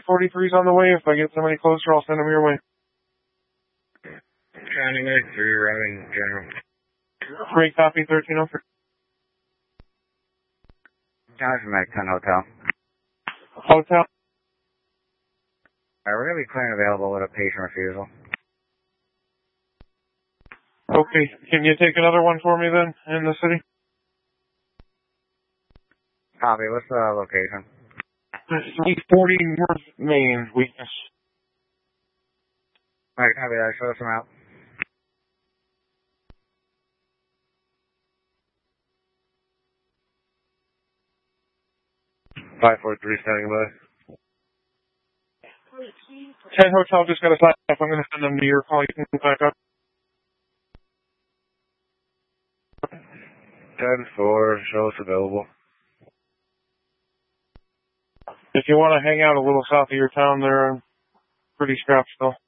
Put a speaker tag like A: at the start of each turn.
A: 43's on the way. If I get somebody closer, I'll send them your way.
B: Anyway, 3 routing general.
A: Great copy, 1303.
B: Johnson Mac 10 Hotel.
A: Hotel.
B: We're going to be clear and available with a patient refusal.
A: Okay, can you take another one for me then, in the city?
B: Copy, what's the location?
A: 340 North Main, weakness.
B: Alright, copy that, show us them out.
A: standing by. 10 Hotel just got a slap. I'm going to send them to your call. You can back up. 10-4, show us available. If you want to hang out a little south of your town, they're pretty scrapped still.